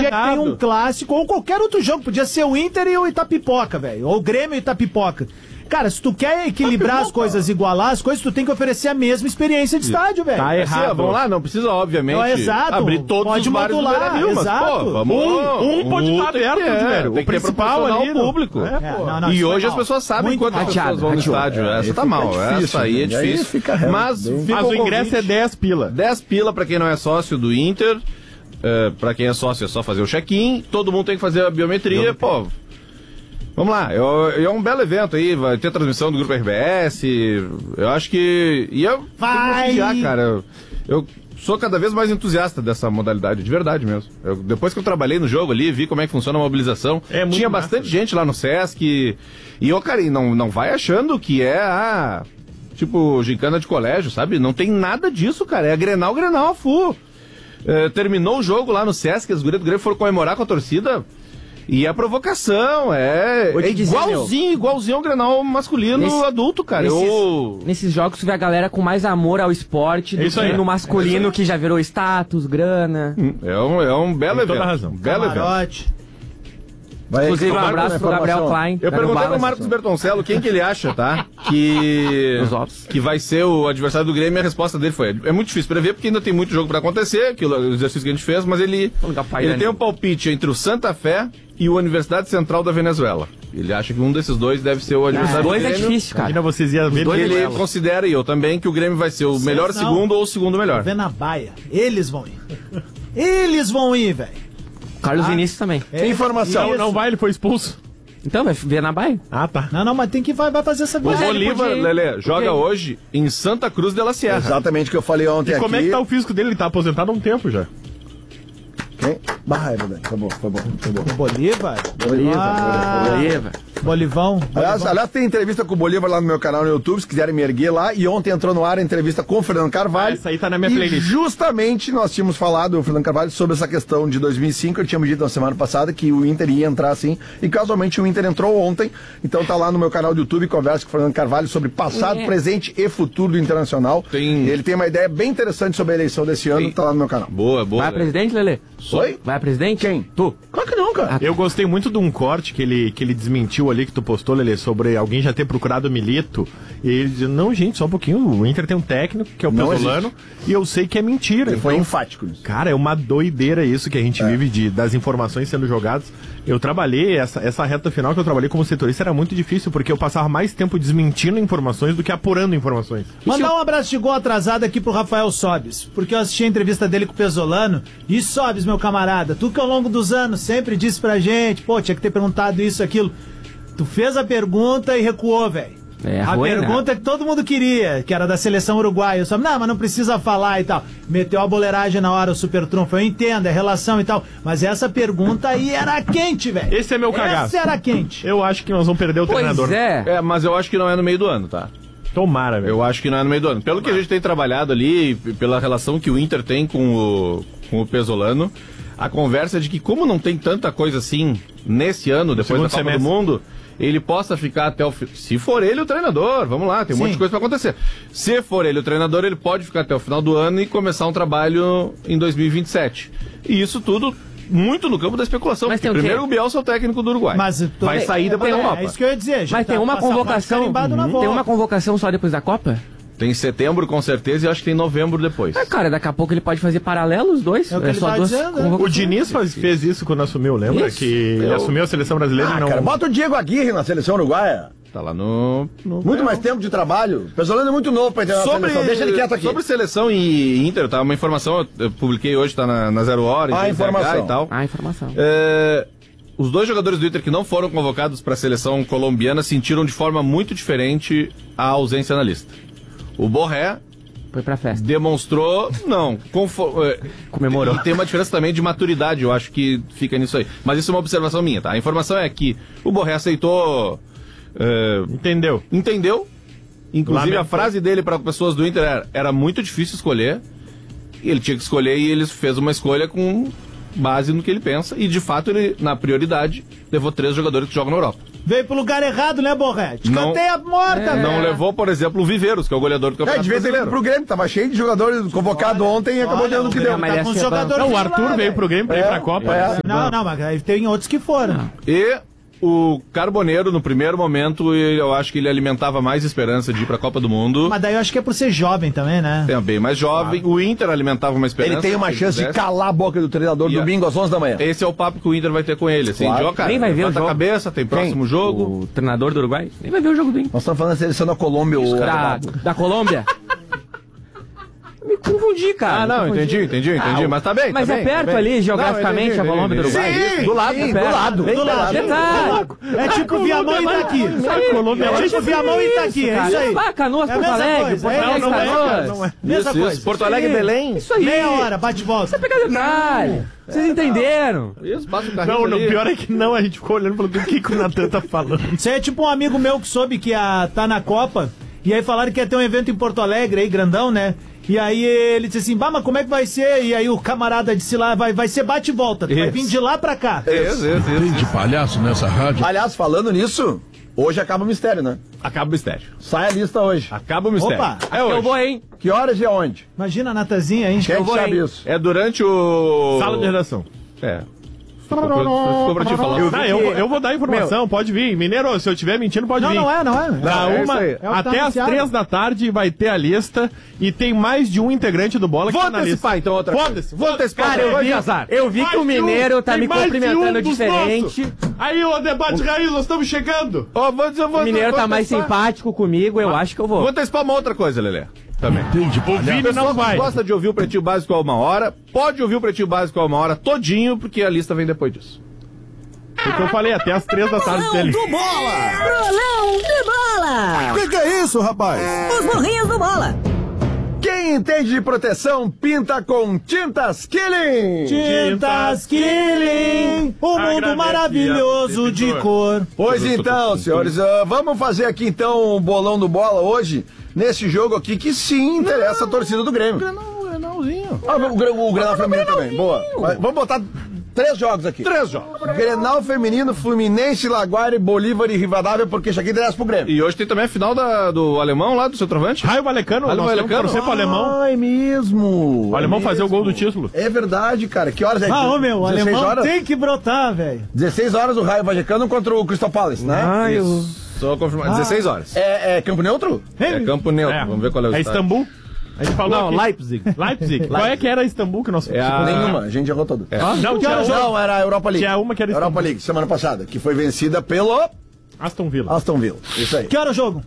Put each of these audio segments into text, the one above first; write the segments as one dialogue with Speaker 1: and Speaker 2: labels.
Speaker 1: dia que tem um clássico, ou qualquer outro jogo, podia ser o Inter e o Itapipoca, velho, ou o Grêmio e o Itapipoca. Cara, se tu quer equilibrar as coisas, igualar as coisas, tu tem que oferecer a mesma experiência de estádio, velho.
Speaker 2: Tá errado. Assim, vamos lá, não precisa, obviamente,
Speaker 1: abrir todos os bares do Beira-Rio, mas, pô,
Speaker 2: vamos... pode estar aberto, velho. O principal ali...
Speaker 3: o público.
Speaker 2: E hoje as pessoas sabem quantas pessoas vão no estádio. Essa tá mal, essa aí é difícil. Mas
Speaker 3: o ingresso é 10 pila.
Speaker 2: 10 pila pra quem não é sócio do Inter. Pra quem é sócio é só fazer o check-in. Todo mundo tem que fazer a biometria, pô... Vamos lá, é um belo evento aí, vai ter transmissão do Grupo RBS, eu acho que... E eu
Speaker 1: vai!
Speaker 2: Cara, eu sou cada vez mais entusiasta dessa modalidade, de verdade mesmo. Depois que eu trabalhei no jogo ali, vi como é que funciona a mobilização, tinha bastante gente lá no Sesc, e cara, não vai achando que é tipo, gincana de colégio, sabe? Não tem nada disso, cara, é Grenal a full. Terminou o jogo lá no Sesc, as gurias do Grêmio foram comemorar com a torcida... E a provocação é igualzinho ao Grenal masculino adulto, cara.
Speaker 4: Nesses jogos tu vê a galera com mais amor ao esporte do que no masculino que já virou status, grana.
Speaker 2: É um belo evento.
Speaker 3: Toda razão.
Speaker 2: Belo evento.
Speaker 4: Inclusive, um abraço pro Gabriel Klein.
Speaker 2: Eu perguntei pro Marcos Bertoncello quem que ele acha, tá? Que vai ser o adversário do Grêmio, e a resposta dele foi: é muito difícil prever, porque ainda tem muito jogo pra acontecer, o exercício que a gente fez, mas ele tem um palpite entre o Santa Fé e o Universidade Central da Venezuela. Ele acha que um desses dois deve ser o adversário do Grêmio.
Speaker 4: Dois é difícil, cara.
Speaker 3: Imagina vocês iam ver.
Speaker 2: Ele considera, e eu também, que o Grêmio vai ser o melhor segundo ou o segundo melhor.
Speaker 1: Vê na baia. Eles vão ir. Eles vão ir, velho.
Speaker 4: Carlos Vinícius também.
Speaker 3: Tem informação. Não vai, ele foi expulso.
Speaker 4: Então, vai ver na baia.
Speaker 3: Tá.
Speaker 1: Não, mas tem que vai fazer essa
Speaker 2: viagem. O Bolívar, Lelê, joga hoje em Santa Cruz de la Sierra.
Speaker 5: Exatamente o que eu falei ontem aqui.
Speaker 3: Como é que tá o físico dele? Ele tá aposentado há um tempo já.
Speaker 5: Quem? É verdade. Tá bom.
Speaker 1: Bolívar. Bolivão.
Speaker 5: Aliás, tem entrevista com o Bolívar lá no meu canal no YouTube, se quiserem me erguer lá. E ontem entrou no ar a entrevista com o Fernando Carvalho.
Speaker 3: Essa aí tá na minha playlist.
Speaker 5: Justamente nós tínhamos falado, o Fernando Carvalho, sobre essa questão de 2005. Eu tinha me dito na semana passada que o Inter ia entrar assim. E casualmente o Inter entrou ontem. Então tá lá no meu canal do YouTube, conversa com o Fernando Carvalho sobre passado, presente e futuro do Internacional. Ele tem uma ideia bem interessante sobre a eleição desse ano. Tá lá no meu canal.
Speaker 2: Boa.
Speaker 4: Vai a presidente, Lelê?
Speaker 5: Oi?
Speaker 4: Vai a presidente?
Speaker 5: Quem?
Speaker 4: Tu?
Speaker 5: Claro que não, cara.
Speaker 3: Eu gostei muito de um corte que ele desmentiu ali, que tu postou, Lelê, sobre alguém já ter procurado o Milito. E ele disse, não, gente, só um pouquinho, o Inter tem um técnico, que é o Pesolano, e eu sei que é mentira.
Speaker 5: Ele foi enfático nisso.
Speaker 3: Cara, é uma doideira isso que a gente vive das informações sendo jogadas. Eu trabalhei, essa reta final que eu trabalhei como setorista era muito difícil, porque eu passava mais tempo desmentindo informações do que apurando informações.
Speaker 1: Mandar um abraço de gol atrasado aqui pro Rafael Sobes, porque eu assisti a entrevista dele com o Pesolano. E Sobes, meu camarada, tu que ao longo dos anos sempre disse pra gente, pô, tinha que ter perguntado isso, aquilo. Tu fez a pergunta e recuou, velho. A pergunta que todo mundo queria, que era da seleção uruguaia. Eu só, mas não precisa falar e tal. Meteu a boleiragem na hora, o super trunfo. Eu entendo, é relação e tal. Mas essa pergunta aí era quente, velho.
Speaker 3: Esse é meu cagaço.
Speaker 1: Essa era quente.
Speaker 3: Eu acho que nós vamos perder o treinador.
Speaker 2: Mas eu acho que não é no meio do ano, tá?
Speaker 3: Tomara, velho.
Speaker 2: Eu acho que não é no meio do ano. Pelo que a gente tem trabalhado ali, pela relação que o Inter tem com o Pesolano, a conversa é de que, como não tem tanta coisa assim nesse ano, depois da Copa do Mundo, ele possa ficar até o final. Se for ele o treinador, vamos lá, tem um monte de coisa pra acontecer. Se for ele o treinador, ele pode ficar até o final do ano e começar um trabalho em 2027. E isso tudo muito no campo da especulação.
Speaker 4: Mas tem
Speaker 2: primeiro o Bielsa é o técnico do Uruguai.
Speaker 1: Mas
Speaker 2: vai sair depois da Copa.
Speaker 1: É isso que eu ia dizer.
Speaker 4: Mas tem uma convocação. Tem uma convocação só depois da Copa?
Speaker 2: Tem em setembro, com certeza, e acho que tem em novembro depois.
Speaker 4: Cara, daqui a pouco ele pode fazer paralelo os dois.
Speaker 1: É o que ele tá dizendo,
Speaker 3: O Diniz fez isso quando assumiu, lembra?
Speaker 4: Isso.
Speaker 3: Que ele assumiu a seleção brasileira e não...
Speaker 5: Cara, bota o Diego Aguirre na seleção uruguaia.
Speaker 2: Tá lá no
Speaker 5: muito mais tempo de trabalho. O Pesolano é muito novo pra entrar na seleção. Deixa ele quieto aqui.
Speaker 2: Sobre seleção e Inter, tá? Uma informação, eu publiquei hoje, tá na 0 Hora.
Speaker 5: A informação.
Speaker 2: E tal.
Speaker 4: A informação.
Speaker 2: Os dois jogadores do Inter que não foram convocados para a seleção colombiana sentiram de forma muito diferente a ausência na lista. O Borré
Speaker 4: foi pra festa.
Speaker 2: Demonstrou,
Speaker 4: comemorou.
Speaker 2: E tem uma diferença também de maturidade, eu acho que fica nisso aí. Mas isso é uma observação minha, tá? A informação é que o Borré aceitou...
Speaker 3: Entendeu.
Speaker 2: Inclusive a frase dele para pessoas do Inter era muito difícil escolher. E ele tinha que escolher e ele fez uma escolha com base no que ele pensa. E, de fato, ele, na prioridade, levou 3 jogadores que jogam na Europa.
Speaker 1: Veio pro lugar errado, né, Borrete? Canteia morta, velho.
Speaker 2: Não levou, por exemplo, o Viveiros, que é o goleador do Campeonato
Speaker 5: devia ter vindo
Speaker 2: Brasileiro.
Speaker 5: pro Grêmio, tava cheio de jogadores convocados ontem e acabou dando o que deu.
Speaker 1: Tá com os jogadores
Speaker 3: Não, o Arthur
Speaker 1: titular,
Speaker 3: veio pro Grêmio pra ir pra Copa.
Speaker 1: Não, mas aí tem outros que foram.
Speaker 2: E o Carboneiro, no primeiro momento, eu acho que ele alimentava mais esperança de ir pra Copa do Mundo.
Speaker 1: Mas daí eu acho que é por ser jovem também, né?
Speaker 2: É bem mais jovem. O Inter alimentava uma esperança.
Speaker 5: Ele tem uma chance de calar a boca do treinador domingo às 11 da manhã.
Speaker 2: Esse é o papo que o Inter vai ter com ele. Assim,
Speaker 5: Claro.
Speaker 2: cara,
Speaker 4: Nem vai ver o jogo.
Speaker 2: a cabeça, tem próximo jogo.
Speaker 4: O treinador do Uruguai nem vai ver o jogo do Inter.
Speaker 5: Nós estamos falando da seleção da Colômbia.
Speaker 4: Da Colômbia? Me confundi, cara.
Speaker 2: Ah, não, entendi. Mas tá bem.
Speaker 4: Mas
Speaker 2: tá
Speaker 4: é
Speaker 2: bem,
Speaker 4: perto
Speaker 2: tá bem.
Speaker 4: ali, geograficamente, a Colômbia do Uruguai?
Speaker 5: Sim,
Speaker 2: Do lado,
Speaker 5: sim,
Speaker 2: perto.
Speaker 5: do lado.
Speaker 1: Do lado.
Speaker 4: Tá.
Speaker 1: É tipo Viamão e Itaqui. É tipo Viamão e Itaqui, é isso aí.
Speaker 4: Ah, Canoas,
Speaker 1: É a
Speaker 4: Porto
Speaker 1: mesma
Speaker 4: Alegre,
Speaker 1: coisa,
Speaker 4: Porto
Speaker 1: é
Speaker 4: Alegre,
Speaker 1: isso,
Speaker 4: Canoas.
Speaker 3: Não é.
Speaker 1: Mesma coisa.
Speaker 2: Porto Alegre e Belém.
Speaker 4: Isso aí.
Speaker 1: Meia hora, bate e volta.
Speaker 4: Pega detalhe. Vocês entenderam?
Speaker 2: Isso, passa o carrinho
Speaker 3: Não,
Speaker 2: ali.
Speaker 3: o pior é que não, a gente ficou olhando falando o que o Natan tá falando.
Speaker 1: Isso aí é tipo um amigo meu que soube que tá na Copa, e aí falaram que ia ter um evento em Porto Alegre aí, grandão, né? E aí ele disse assim, mas como é que vai ser? E aí o camarada disse lá, vai ser bate e volta, tu vai vir de lá pra cá.
Speaker 2: Isso.
Speaker 6: Tem de palhaço nessa rádio.
Speaker 5: Aliás, falando nisso, hoje acaba o mistério, né?
Speaker 2: Acaba o mistério.
Speaker 5: Sai a lista hoje.
Speaker 2: Acaba o mistério.
Speaker 1: Opa,
Speaker 2: é hoje.
Speaker 4: Eu vou, hein?
Speaker 5: Que horas e aonde?
Speaker 1: Imagina a Natazinha, hein?
Speaker 5: Quem é que
Speaker 4: vou,
Speaker 5: sabe
Speaker 4: hein?
Speaker 5: isso?
Speaker 2: É durante o...
Speaker 3: Sala de redação.
Speaker 2: É. Ficou pra te falar.
Speaker 3: Eu vou dar informação, pode vir. Mineiro, se eu estiver mentindo, pode vir.
Speaker 1: Não é.
Speaker 3: Da
Speaker 2: é
Speaker 3: uma,
Speaker 2: isso aí.
Speaker 1: É o que tá
Speaker 3: até às
Speaker 1: anunciado.
Speaker 3: 3 da tarde vai ter a lista e tem mais de um integrante do Bola que
Speaker 2: Vou
Speaker 3: tá na lista.
Speaker 2: antecipar, então, outra coisa.
Speaker 3: Foda-se,
Speaker 2: Vou antecipar.
Speaker 4: Cara, eu vi que o Mineiro tá me cumprimentando diferente.
Speaker 3: Aí o debate raiz, nós estamos chegando.
Speaker 4: O Mineiro tá mais simpático comigo, eu acho que eu
Speaker 2: Vou
Speaker 4: vou.
Speaker 2: antecipar uma outra coisa, Lelé. Também.
Speaker 6: Tem de
Speaker 3: O
Speaker 6: palhaço.
Speaker 3: Vini não vai.
Speaker 2: Gosta de ouvir o Pretinho Básico a 1 hora, pode ouvir o Pretinho Básico a 1 hora todinho, porque a lista vem depois disso.
Speaker 3: Porque eu falei, até às 3 da tarde dele.
Speaker 7: Bolão de bola!
Speaker 6: Que é isso, rapaz?
Speaker 7: Os burrinhos do bola!
Speaker 5: Quem entende de proteção, pinta com Tintas Killing!
Speaker 1: Tintas Killing, o mundo
Speaker 3: Agradece,
Speaker 1: maravilhoso de
Speaker 3: editor.
Speaker 1: cor.
Speaker 5: Pois então, senhores, vamos fazer aqui então o bolão do bola hoje, nesse jogo aqui que sim interessa a torcida do Grêmio.
Speaker 2: Grenalzinho.
Speaker 5: O Grenal feminino também, boa. Vamos botar 3 jogos aqui.
Speaker 2: 3 jogos.
Speaker 5: Grenal feminino, Fluminense, Laguaire, Bolívar e Rivadavia, porque isso aqui interessa pro Grêmio.
Speaker 2: E hoje tem também a final do alemão lá, do centroavante.
Speaker 3: Raio Valecano,
Speaker 2: Raio
Speaker 3: nós temos que
Speaker 2: Valecano.
Speaker 3: torcer pro alemão.
Speaker 5: É mesmo.
Speaker 3: O alemão fazer o gol do título.
Speaker 5: É verdade, cara. Que horas é?
Speaker 1: Ah, ô meu, o
Speaker 5: 16
Speaker 1: alemão
Speaker 5: horas?
Speaker 1: tem que brotar, velho.
Speaker 5: 16 horas o Raio Vallecano contra o Crystal Palace, né?
Speaker 2: Só confirmar. 16 horas.
Speaker 5: É campo neutro?
Speaker 2: É campo neutro.
Speaker 3: É.
Speaker 2: Vamos ver qual é o
Speaker 3: É
Speaker 2: estádio.
Speaker 3: Istambul? A gente falou
Speaker 2: Não,
Speaker 3: aqui.
Speaker 2: Leipzig.
Speaker 3: Leipzig. Qual é que era Istambul que nós...
Speaker 5: Nenhuma, a gente errou todas.
Speaker 3: Não, tinha uma.
Speaker 5: Não, era a Europa League.
Speaker 3: Tinha uma que era
Speaker 5: Europa
Speaker 3: Istambul.
Speaker 5: League, semana passada, que foi vencida pelo
Speaker 3: Aston Villa.
Speaker 5: Aston Villa. Isso aí.
Speaker 1: Que hora o jogo?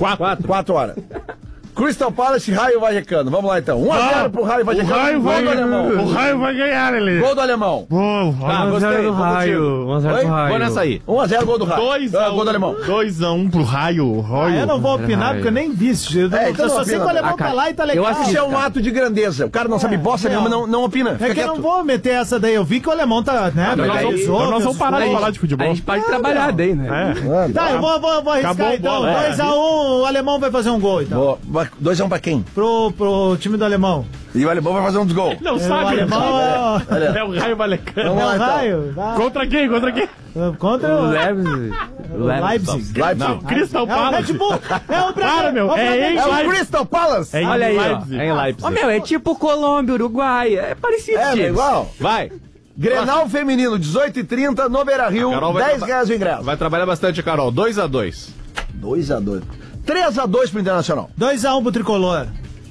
Speaker 5: 4 horas. Crystal Palace, Raio Vallecano. Vamos lá então. 1-0 pro Raio Vallecano. Gol do alemão.
Speaker 3: O Raio vai ganhar, ele.
Speaker 5: Gol do alemão.
Speaker 2: Ah, gostei.
Speaker 4: do Raio. 1-0 pro Raio.
Speaker 2: Vou nessa aí.
Speaker 5: 1-0 gol do Raio.
Speaker 3: 2-1.
Speaker 5: Gol do alemão.
Speaker 3: 2-1 pro Raio.
Speaker 1: Eu não vou opinar porque eu nem vi esse jogo.
Speaker 5: então
Speaker 1: Eu
Speaker 5: não
Speaker 1: só sei que o
Speaker 5: opina.
Speaker 1: alemão tá lá e tá legal.
Speaker 5: Isso é um ato de grandeza. O cara não sabe bosta nenhuma, não opina.
Speaker 1: É
Speaker 5: Fica
Speaker 1: que eu não
Speaker 5: quieto.
Speaker 1: vou meter essa daí. Eu vi que o alemão tá, né?
Speaker 3: Então nós vamos parar de falar de
Speaker 4: A
Speaker 3: futebol.
Speaker 4: gente pode trabalhar daí, né?
Speaker 3: É.
Speaker 1: Tá, eu vou arriscar
Speaker 3: Acabou o
Speaker 1: então.
Speaker 3: bola,
Speaker 1: 2-1, o alemão vai fazer um gol então.
Speaker 5: Boa. 2-1 pra quem?
Speaker 1: Pro time do alemão.
Speaker 5: E o alemão vai fazer um dos gols.
Speaker 3: Não
Speaker 1: O
Speaker 3: sabe,
Speaker 1: alemão
Speaker 3: É o Raio Valecano.
Speaker 5: Vamos
Speaker 1: é
Speaker 5: lá,
Speaker 1: o
Speaker 5: então.
Speaker 1: Raio. Vai.
Speaker 3: Contra quem? Contra quem?
Speaker 1: Contra
Speaker 4: O
Speaker 1: o
Speaker 4: Leipzig.
Speaker 1: Leipzig.
Speaker 5: Leipzig.
Speaker 3: Crystal
Speaker 1: É o
Speaker 3: Palace.
Speaker 1: Red Bull. É o
Speaker 3: Para, meu. É em
Speaker 5: É o
Speaker 3: Leipzig.
Speaker 5: Crystal Palace.
Speaker 3: É em
Speaker 4: Olha aí, ó.
Speaker 3: Leipzig.
Speaker 2: É em Leipzig.
Speaker 4: Ô, meu, é tipo Colômbia, Uruguai. É parecido,
Speaker 5: É,
Speaker 4: gente.
Speaker 5: igual.
Speaker 2: Vai.
Speaker 5: Grenal feminino, 18h30, no Beira-Rio,
Speaker 2: A Carol vai
Speaker 5: R$10 o ingresso.
Speaker 2: Vai trabalhar bastante, Carol. 2-2.
Speaker 5: 2-2. 3-2 pro Internacional.
Speaker 1: 2-1 pro Tricolor.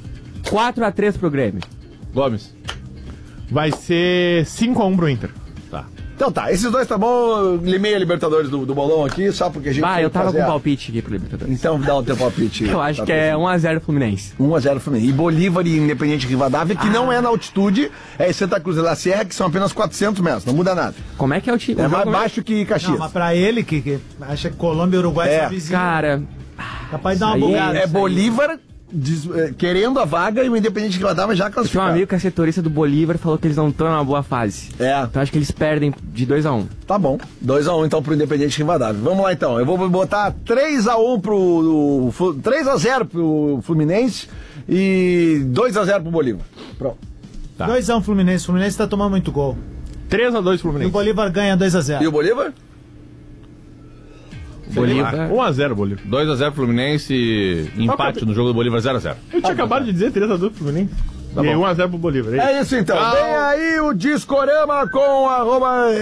Speaker 4: 4-3 pro Grêmio.
Speaker 2: Gomes.
Speaker 3: Vai ser 5-1 pro Inter.
Speaker 2: Tá.
Speaker 5: Então tá, esses dois tá bom. Limei a Libertadores do bolão aqui, só porque a gente.
Speaker 4: Vai,
Speaker 5: tem
Speaker 4: eu
Speaker 5: que
Speaker 4: tava
Speaker 5: fazer
Speaker 4: com
Speaker 5: a-
Speaker 4: palpite aqui pro Libertadores.
Speaker 5: Então dá o teu palpite.
Speaker 4: Eu acho que é 1-0 Fluminense.
Speaker 5: 1-0 Fluminense. E Bolívar e Independente Rivadavia, que não é na altitude, é em Santa Cruz de la Sierra, que são apenas 400 metros, não muda nada.
Speaker 4: Como é que é o time?
Speaker 5: É
Speaker 4: o
Speaker 5: mais
Speaker 4: jogo, né?
Speaker 5: baixo que Caxias.
Speaker 1: Não, mas pra ele, que acha que Colômbia e Uruguai
Speaker 5: É.
Speaker 1: são vizinhos,
Speaker 4: Cara,
Speaker 1: capaz de dar uma
Speaker 4: aí
Speaker 1: bugada.
Speaker 5: É Bolívar querendo a vaga e o Independente Rivadavia já
Speaker 4: eu tinha um
Speaker 5: classificado.
Speaker 4: amigo que é setorista do Bolívar falou que eles não estão numa boa fase.
Speaker 5: É.
Speaker 4: Então acho que eles perdem de 2-1.
Speaker 5: Tá bom. 2-1 então pro Independente Rivadavia. Vamos lá então. Eu vou botar 3-1 pro 3-0 pro Fluminense e 2-0 pro Bolívar. Pronto.
Speaker 2: Tá.
Speaker 1: 2-1 Fluminense. O Fluminense tá tomando muito gol.
Speaker 3: 3x2
Speaker 1: E o
Speaker 3: Fluminense.
Speaker 1: Bolívar ganha 2x0.
Speaker 5: E o Bolívar?
Speaker 4: Bolívar.
Speaker 3: 1x0 Bolívar.
Speaker 2: 2x0 Fluminense, empate no jogo do Bolívar 0x0.
Speaker 3: Eu tinha acabado de dizer 3x2 pro Fluminense.
Speaker 2: Tá
Speaker 3: E
Speaker 2: bom.
Speaker 3: 1x0 pro Bolívar.
Speaker 5: É isso então. Vem aí o Discorama com @